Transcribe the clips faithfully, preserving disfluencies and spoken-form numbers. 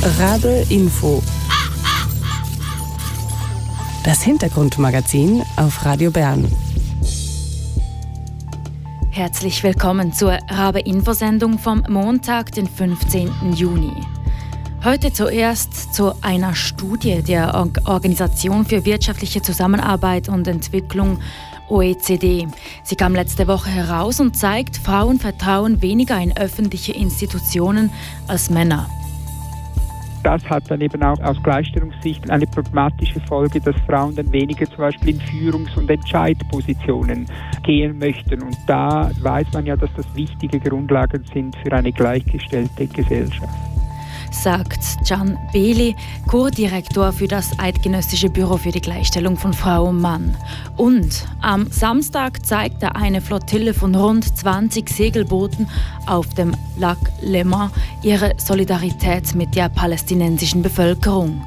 Rabe Info. Das Hintergrundmagazin auf Radio Bern. Herzlich willkommen zur Rabe-Info-Sendung vom Montag, den fünfzehnten Juni. Heute zuerst zu einer Studie der Organisation für wirtschaftliche Zusammenarbeit und Entwicklung O E C D. Sie kam letzte Woche heraus und zeigt, Frauen vertrauen weniger in öffentliche Institutionen als Männer. Das hat dann eben auch aus Gleichstellungssicht eine problematische Folge, dass Frauen dann weniger zum Beispiel in Führungs- und Entscheidpositionen gehen möchten. Und da weiß man ja, dass das wichtige Grundlagen sind für eine gleichgestellte Gesellschaft. Sagt Can Beli, Co-Direktor für das Eidgenössische Büro für die Gleichstellung von Frau und Mann. Und am Samstag zeigte eine Flottille von rund zwanzig Segelbooten auf dem Lac Léman ihre Solidarität mit der palästinensischen Bevölkerung.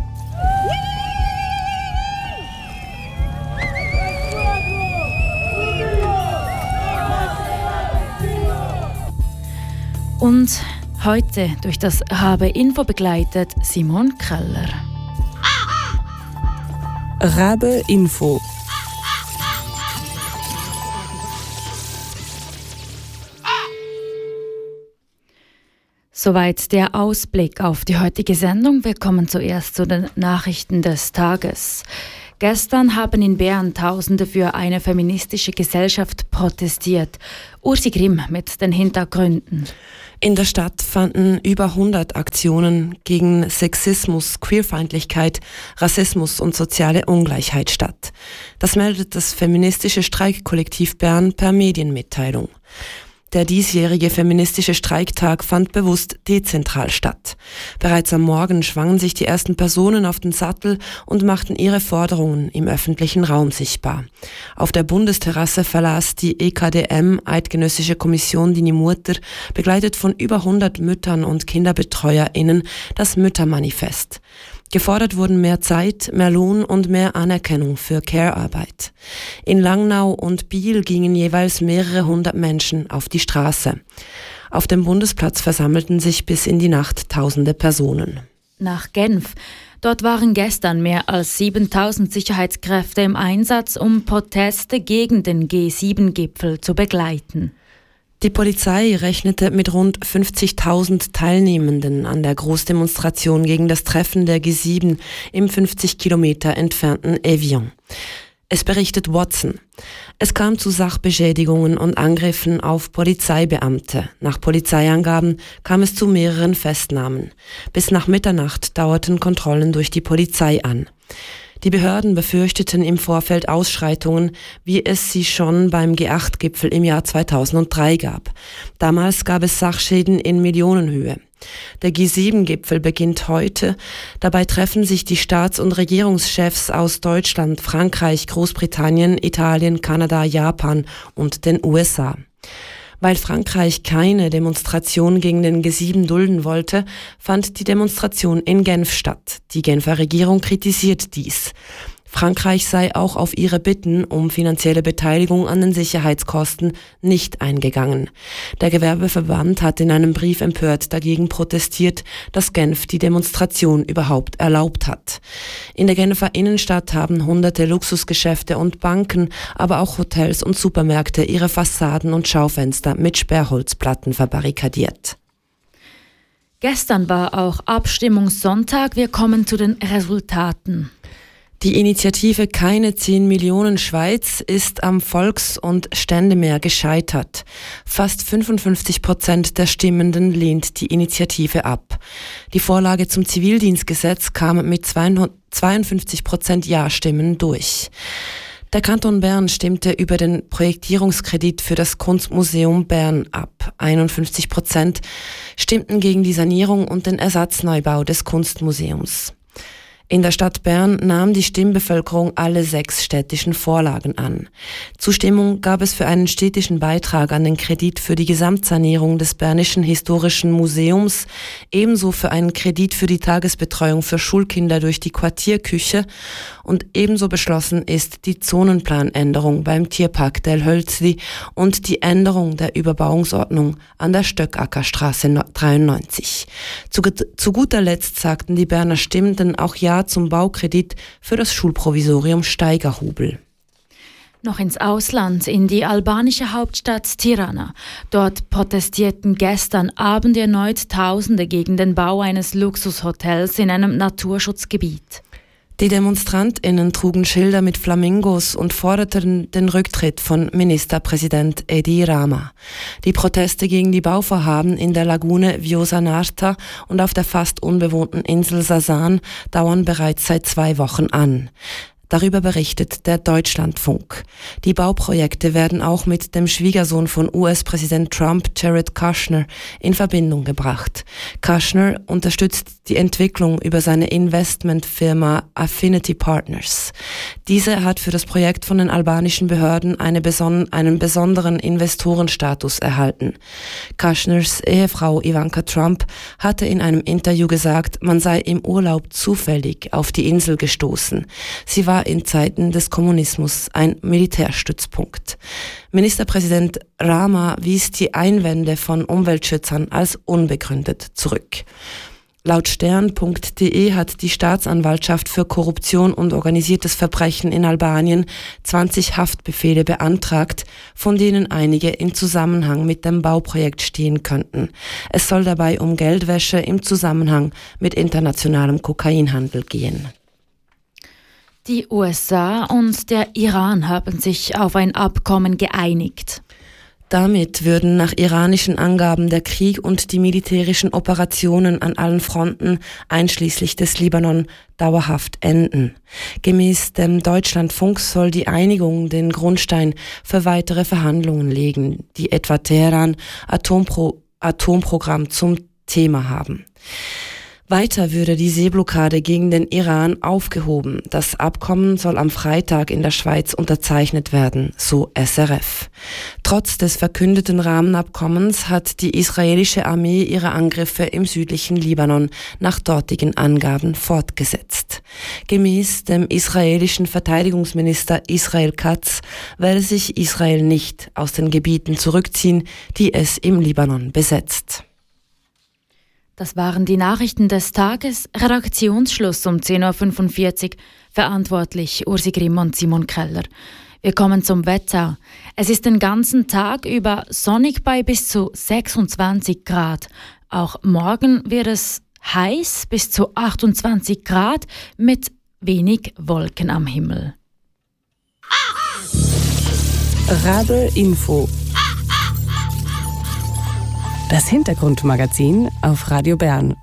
Und heute durch das Rabe Info begleitet Simon Keller. Rabe Info. Soweit der Ausblick auf die heutige Sendung. Wir kommen zuerst zu den Nachrichten des Tages. Gestern haben in Bern Tausende für eine feministische Gesellschaft protestiert. Ursi Grimm mit den Hintergründen. In der Stadt fanden über hundert Aktionen gegen Sexismus, Queerfeindlichkeit, Rassismus und soziale Ungleichheit statt. Das meldet das feministische Streikkollektiv Bern per Medienmitteilung. Der diesjährige feministische Streiktag fand bewusst dezentral statt. Bereits am Morgen schwangen sich die ersten Personen auf den Sattel und machten ihre Forderungen im öffentlichen Raum sichtbar. Auf der Bundesterrasse verlas die E K D M, Eidgenössische Kommission Dini Mutter, begleitet von über hundert Müttern und KinderbetreuerInnen, das Müttermanifest. Gefordert wurden mehr Zeit, mehr Lohn und mehr Anerkennung für Care-Arbeit. In Langnau und Biel gingen jeweils mehrere hundert Menschen auf die Straße. Auf dem Bundesplatz versammelten sich bis in die Nacht tausende Personen. Nach Genf. Dort waren gestern mehr als siebentausend Sicherheitskräfte im Einsatz, um Proteste gegen den G sieben Gipfel zu begleiten. Die Polizei rechnete mit rund fünfzigtausend Teilnehmenden an der Großdemonstration gegen das Treffen der G sieben im fünfzig Kilometer entfernten Evian. Es berichtet Watson. Es kam zu Sachbeschädigungen und Angriffen auf Polizeibeamte. Nach Polizeiangaben kam es zu mehreren Festnahmen. Bis nach Mitternacht dauerten Kontrollen durch die Polizei an. Die Behörden befürchteten im Vorfeld Ausschreitungen, wie es sie schon beim G acht Gipfel im Jahr zweitausenddrei gab. Damals gab es Sachschäden in Millionenhöhe. Der G sieben Gipfel beginnt heute. Dabei treffen sich die Staats- und Regierungschefs aus Deutschland, Frankreich, Großbritannien, Italien, Kanada, Japan und den U S A. Weil Frankreich keine Demonstration gegen den G sieben dulden wollte, fand die Demonstration in Genf statt. Die Genfer Regierung kritisiert dies. Frankreich sei auch auf ihre Bitten um finanzielle Beteiligung an den Sicherheitskosten nicht eingegangen. Der Gewerbeverband hat in einem Brief empört dagegen protestiert, dass Genf die Demonstration überhaupt erlaubt hat. In der Genfer Innenstadt haben hunderte Luxusgeschäfte und Banken, aber auch Hotels und Supermärkte ihre Fassaden und Schaufenster mit Sperrholzplatten verbarrikadiert. Gestern war auch Abstimmungssonntag. Wir kommen zu den Resultaten. Die Initiative Keine zehn Millionen Schweiz ist am Volks- und Ständemehr gescheitert. Fast fünfundfünfzig Prozent der Stimmenden lehnt die Initiative ab. Die Vorlage zum Zivildienstgesetz kam mit zweiundfünfzig Prozent Ja-Stimmen durch. Der Kanton Bern stimmte über den Projektierungskredit für das Kunstmuseum Bern ab. einundfünfzig Prozent stimmten gegen die Sanierung und den Ersatzneubau des Kunstmuseums. In der Stadt Bern nahm die Stimmbevölkerung alle sechs städtischen Vorlagen an. Zustimmung gab es für einen städtischen Beitrag an den Kredit für die Gesamtsanierung des Bernischen Historischen Museums, ebenso für einen Kredit für die Tagesbetreuung für Schulkinder durch die Quartierküche Und ebenso beschlossen ist die Zonenplanänderung beim Tierpark Del Hölzli und die Änderung der Überbauungsordnung an der Stöckackerstraße dreiundneunzig. Zu, zu guter Letzt sagten die Berner Stimmenden auch Ja zum Baukredit für das Schulprovisorium Steigerhubel. Noch ins Ausland, in die albanische Hauptstadt Tirana. Dort protestierten gestern Abend erneut Tausende gegen den Bau eines Luxushotels in einem Naturschutzgebiet. Die DemonstrantInnen trugen Schilder mit Flamingos und forderten den Rücktritt von Ministerpräsident Edi Rama. Die Proteste gegen die Bauvorhaben in der Lagune Vjosa Narta und auf der fast unbewohnten Insel Sasan dauern bereits seit zwei Wochen an. Darüber berichtet der Deutschlandfunk. Die Bauprojekte werden auch mit dem Schwiegersohn von U S-Präsident Trump, Jared Kushner, in Verbindung gebracht. Kushner unterstützt die Entwicklung über seine Investmentfirma Affinity Partners. Diese hat für das Projekt von den albanischen Behörden eine beson- einen besonderen Investorenstatus erhalten. Kushners Ehefrau Ivanka Trump hatte in einem Interview gesagt, man sei im Urlaub zufällig auf die Insel gestoßen. Sie war in Zeiten des Kommunismus ein Militärstützpunkt. Ministerpräsident Rama wies die Einwände von Umweltschützern als unbegründet zurück. Laut stern punkt de hat die Staatsanwaltschaft für Korruption und organisiertes Verbrechen in Albanien zwanzig Haftbefehle beantragt, von denen einige in Zusammenhang mit dem Bauprojekt stehen könnten. Es soll dabei um Geldwäsche im Zusammenhang mit internationalem Kokainhandel gehen. Die U S A und der Iran haben sich auf ein Abkommen geeinigt. Damit würden nach iranischen Angaben der Krieg und die militärischen Operationen an allen Fronten, einschließlich des Libanon, dauerhaft enden. Gemäß dem Deutschlandfunk soll die Einigung den Grundstein für weitere Verhandlungen legen, die etwa Teheran Atompro- Atomprogramm zum Thema haben. Weiter würde die Seeblockade gegen den Iran aufgehoben. Das Abkommen soll am Freitag in der Schweiz unterzeichnet werden, so S R F. Trotz des verkündeten Rahmenabkommens hat die israelische Armee ihre Angriffe im südlichen Libanon nach dortigen Angaben fortgesetzt. Gemäß dem israelischen Verteidigungsminister Israel Katz werde sich Israel nicht aus den Gebieten zurückziehen, die es im Libanon besetzt. Das waren die Nachrichten des Tages. Redaktionsschluss um zehn Uhr fünfundvierzig. Verantwortlich Ursi Grimm und Simon Keller. Wir kommen zum Wetter. Es ist den ganzen Tag über sonnig bei bis zu sechsundzwanzig Grad. Auch morgen wird es heiß bis zu achtundzwanzig Grad mit wenig Wolken am Himmel. Rabe Info. Das Hintergrundmagazin auf Radio Bern.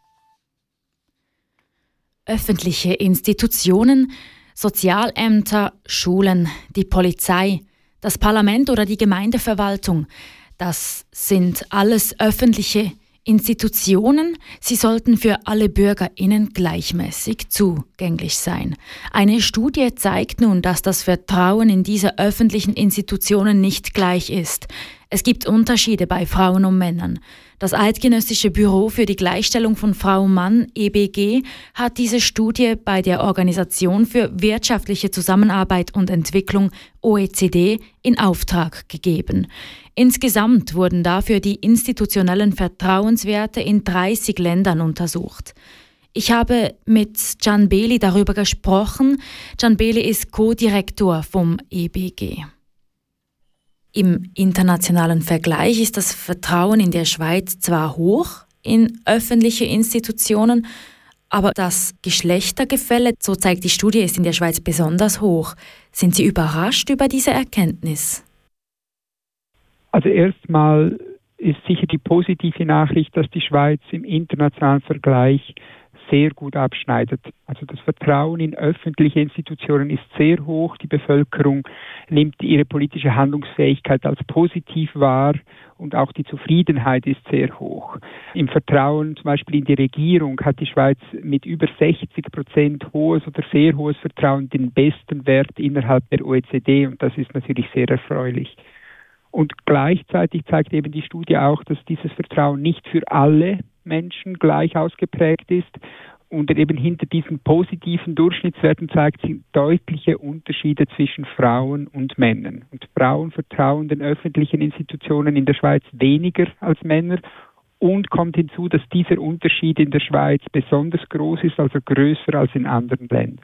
Öffentliche Institutionen, Sozialämter, Schulen, die Polizei, das Parlament oder die Gemeindeverwaltung, das sind alles öffentliche Institutionen. Sie sollten für alle BürgerInnen gleichmäßig zugänglich sein. Eine Studie zeigt nun, dass das Vertrauen in diese öffentlichen Institutionen nicht gleich ist. Es gibt Unterschiede bei Frauen und Männern. Das Eidgenössische Büro für die Gleichstellung von Frau und Mann, E B G, hat diese Studie bei der Organisation für wirtschaftliche Zusammenarbeit und Entwicklung, O E C D, in Auftrag gegeben. Insgesamt wurden dafür die institutionellen Vertrauenswerte in dreißig Ländern untersucht. Ich habe mit Can Beli darüber gesprochen. Can Beli ist Co-Direktor vom E B G. Im internationalen Vergleich ist das Vertrauen in der Schweiz zwar hoch in öffentliche Institutionen, aber das Geschlechtergefälle, so zeigt die Studie, ist in der Schweiz besonders hoch. Sind Sie überrascht über diese Erkenntnis? Also erstmal ist sicher die positive Nachricht, dass die Schweiz im internationalen Vergleich sehr gut abschneidet. Also das Vertrauen in öffentliche Institutionen ist sehr hoch. Die Bevölkerung nimmt ihre politische Handlungsfähigkeit als positiv wahr und auch die Zufriedenheit ist sehr hoch. Im Vertrauen zum Beispiel in die Regierung hat die Schweiz mit über sechzig Prozent hohes oder sehr hohes Vertrauen den besten Wert innerhalb der O E C D und das ist natürlich sehr erfreulich. Und gleichzeitig zeigt eben die Studie auch, dass dieses Vertrauen nicht für alle Menschen gleich ausgeprägt ist. Und eben hinter diesen positiven Durchschnittswerten zeigt sich deutliche Unterschiede zwischen Frauen und Männern. Und Frauen vertrauen den öffentlichen Institutionen in der Schweiz weniger als Männer. Und kommt hinzu, dass dieser Unterschied in der Schweiz besonders groß ist, also größer als in anderen Ländern.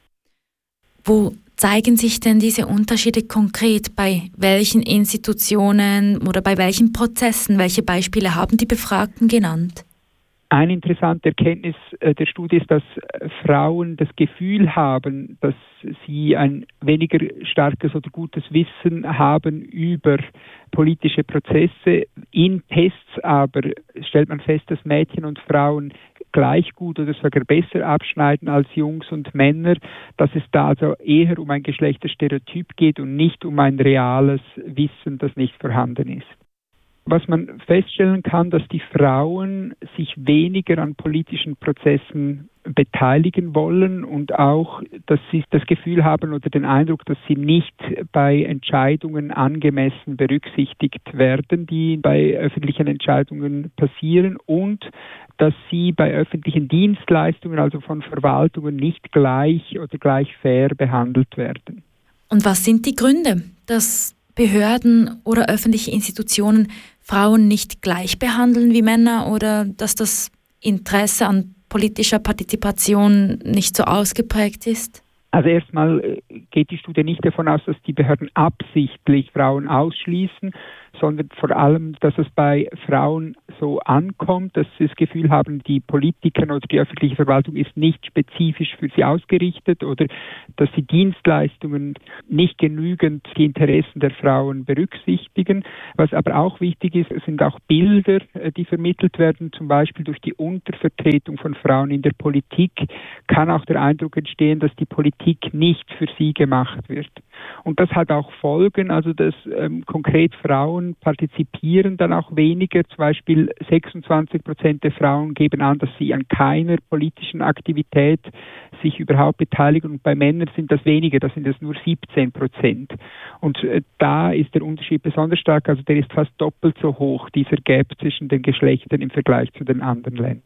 Wo zeigen sich denn diese Unterschiede konkret? Bei welchen Institutionen oder bei welchen Prozessen? Welche Beispiele haben die Befragten genannt? Eine interessante Erkenntnis der Studie ist, dass Frauen das Gefühl haben, dass sie ein weniger starkes oder gutes Wissen haben über politische Prozesse. In Tests aber stellt man fest, dass Mädchen und Frauen gleich gut oder sogar besser abschneiden als Jungs und Männer, dass es da also eher um ein Geschlechterstereotyp geht und nicht um ein reales Wissen, das nicht vorhanden ist. Was man feststellen kann, dass die Frauen sich weniger an politischen Prozessen beteiligen wollen und auch, dass sie das Gefühl haben oder den Eindruck, dass sie nicht bei Entscheidungen angemessen berücksichtigt werden, die bei öffentlichen Entscheidungen passieren, und dass sie bei öffentlichen Dienstleistungen, also von Verwaltungen, nicht gleich oder gleich fair behandelt werden. Und was sind die Gründe, dass Behörden oder öffentliche Institutionen Frauen nicht gleich behandeln wie Männer oder dass das Interesse an politischer Partizipation nicht so ausgeprägt ist? Also erstmal geht die Studie nicht davon aus, dass die Behörden absichtlich Frauen ausschließen, sondern vor allem, dass es bei Frauen so ankommt, dass sie das Gefühl haben, die Politiker oder die öffentliche Verwaltung ist nicht spezifisch für sie ausgerichtet oder dass die Dienstleistungen nicht genügend die Interessen der Frauen berücksichtigen. Was aber auch wichtig ist, sind auch Bilder, die vermittelt werden, zum Beispiel durch die Untervertretung von Frauen in der Politik, kann auch der Eindruck entstehen, dass die Politik nicht für sie gemacht wird. Und das hat auch Folgen, also dass ähm, konkret Frauen partizipieren dann auch weniger. Zum Beispiel sechsundzwanzig Prozent der Frauen geben an, dass sie an keiner politischen Aktivität sich überhaupt beteiligen. Und bei Männern sind das weniger, das sind es nur siebzehn Prozent. Und äh, da ist der Unterschied besonders stark, also der ist fast doppelt so hoch, dieser Gap zwischen den Geschlechtern im Vergleich zu den anderen Ländern.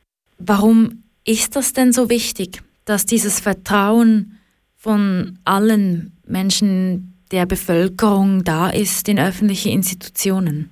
Warum ist das denn so wichtig, dass dieses Vertrauen von allen Menschen der Bevölkerung da ist in öffentliche Institutionen?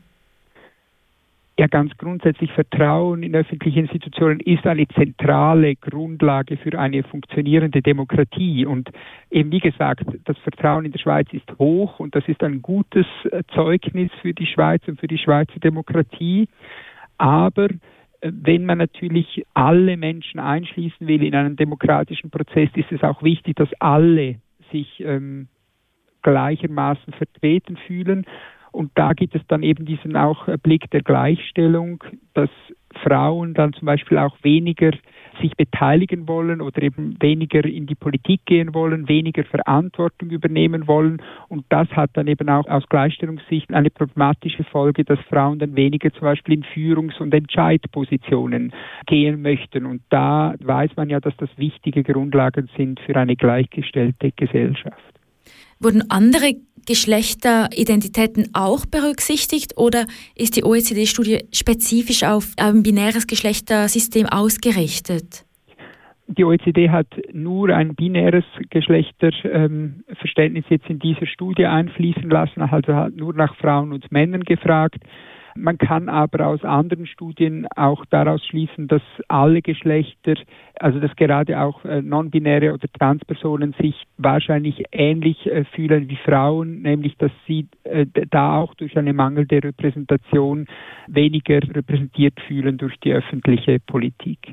Ja, ganz grundsätzlich Vertrauen in öffentliche Institutionen ist eine zentrale Grundlage für eine funktionierende Demokratie. Und eben wie gesagt, das Vertrauen in der Schweiz ist hoch und das ist ein gutes Zeugnis für die Schweiz und für die Schweizer Demokratie. Aber wenn man natürlich alle Menschen einschließen will in einen demokratischen Prozess, ist es auch wichtig, dass alle sich ähm, gleichermaßen vertreten fühlen. Und da gibt es dann eben diesen auch Blick der Gleichstellung, dass Frauen dann zum Beispiel auch weniger sich beteiligen wollen oder eben weniger in die Politik gehen wollen, weniger Verantwortung übernehmen wollen. Und das hat dann eben auch aus Gleichstellungssicht eine problematische Folge, dass Frauen dann weniger zum Beispiel in Führungs- und Entscheidpositionen gehen möchten. Und da weiß man ja, dass das wichtige Grundlagen sind für eine gleichgestellte Gesellschaft. Wurden andere Geschlechteridentitäten auch berücksichtigt oder ist die O E C D-Studie spezifisch auf ein binäres Geschlechtersystem ausgerichtet? Die O E C D hat nur ein binäres Geschlechterverständnis ähm, jetzt in dieser Studie einfließen lassen, also hat nur nach Frauen und Männern gefragt. Man kann aber aus anderen Studien auch daraus schließen, dass alle Geschlechter, also dass gerade auch äh, non-binäre oder Transpersonen sich wahrscheinlich ähnlich äh, fühlen wie Frauen, nämlich dass sie äh, da auch durch eine mangelnde Repräsentation weniger repräsentiert fühlen durch die öffentliche Politik.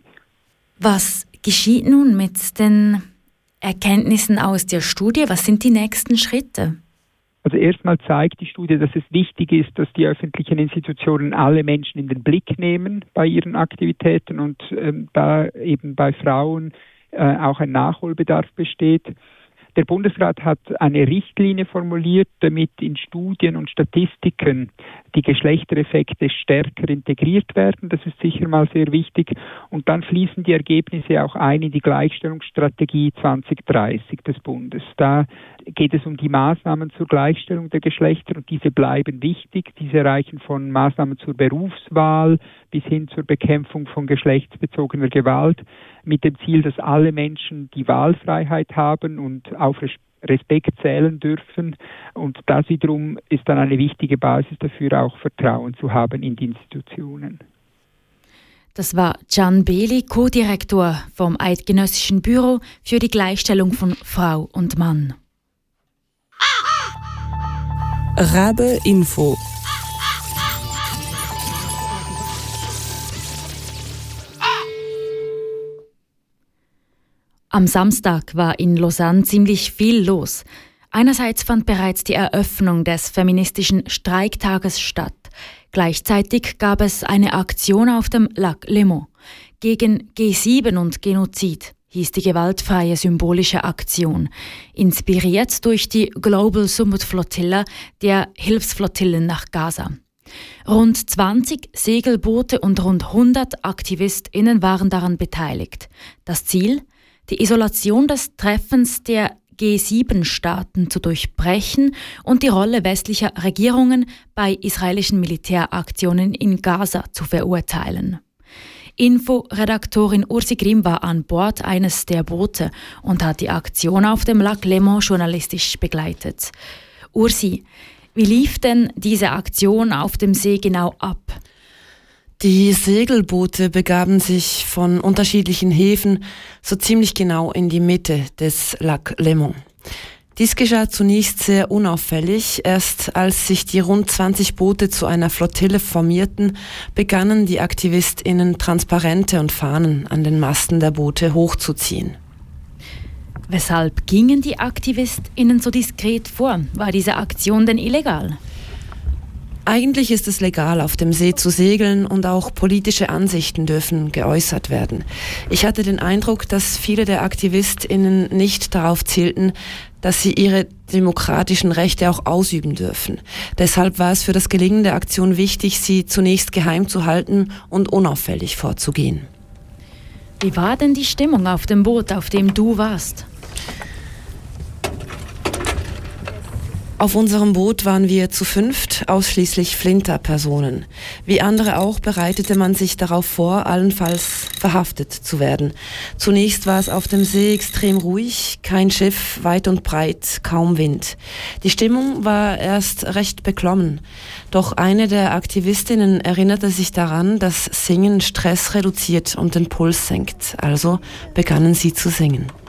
Was geschieht nun mit den Erkenntnissen aus der Studie? Was sind die nächsten Schritte? Also erstmal zeigt die Studie, dass es wichtig ist, dass die öffentlichen Institutionen alle Menschen in den Blick nehmen bei ihren Aktivitäten und ähm, da eben bei Frauen äh, auch ein Nachholbedarf besteht. Der Bundesrat hat eine Richtlinie formuliert, damit in Studien und Statistiken die Geschlechtereffekte stärker integriert werden. Das ist sicher mal sehr wichtig. Und dann fließen die Ergebnisse auch ein in die Gleichstellungsstrategie zwanzig dreißig des Bundes. Da geht es um die Maßnahmen zur Gleichstellung der Geschlechter und diese bleiben wichtig. Diese reichen von Maßnahmen zur Berufswahl bis hin zur Bekämpfung von geschlechtsbezogener Gewalt mit dem Ziel, dass alle Menschen die Wahlfreiheit haben und auf Respekt zählen dürfen. Und das wiederum ist dann eine wichtige Basis dafür, auch Vertrauen zu haben in die Institutionen. Das war Can Beli, Co-Direktor vom Eidgenössischen Büro für die Gleichstellung von Frau und Mann. Rabe Info. Am Samstag war in Lausanne ziemlich viel los. Einerseits fand bereits die Eröffnung des feministischen Streiktages statt. Gleichzeitig gab es eine Aktion auf dem Lac Léman. Gegen G sieben und Genozid hieß die gewaltfreie symbolische Aktion, inspiriert durch die Global Summit Flotilla der Hilfsflottillen nach Gaza. Rund zwanzig Segelboote und rund hundert AktivistInnen waren daran beteiligt. Das Ziel? Die Isolation des Treffens der G sieben Staaten zu durchbrechen und die Rolle westlicher Regierungen bei israelischen Militäraktionen in Gaza zu verurteilen. Info-Redaktorin Ursi Grimm war an Bord eines der Boote und hat die Aktion auf dem Lac Léman journalistisch begleitet. Ursi, wie lief denn diese Aktion auf dem See genau ab? Die Segelboote begaben sich von unterschiedlichen Häfen so ziemlich genau in die Mitte des Lac Léman. Dies geschah zunächst sehr unauffällig. Erst als sich die rund zwanzig Boote zu einer Flottille formierten, begannen die AktivistInnen Transparente und Fahnen an den Masten der Boote hochzuziehen. Weshalb gingen die AktivistInnen so diskret vor? War diese Aktion denn illegal? Eigentlich ist es legal, auf dem See zu segeln und auch politische Ansichten dürfen geäußert werden. Ich hatte den Eindruck, dass viele der AktivistInnen nicht darauf zielten, dass sie ihre demokratischen Rechte auch ausüben dürfen. Deshalb war es für das Gelingen der Aktion wichtig, sie zunächst geheim zu halten und unauffällig vorzugehen. Wie war denn die Stimmung auf dem Boot, auf dem du warst? Auf unserem Boot waren wir zu fünft, ausschließlich Flinter-Personen. Wie andere auch bereitete man sich darauf vor, allenfalls verhaftet zu werden. Zunächst war es auf dem See extrem ruhig, kein Schiff, weit und breit, kaum Wind. Die Stimmung war erst recht beklommen. Doch eine der Aktivistinnen erinnerte sich daran, dass Singen Stress reduziert und den Puls senkt. Also begannen sie zu singen.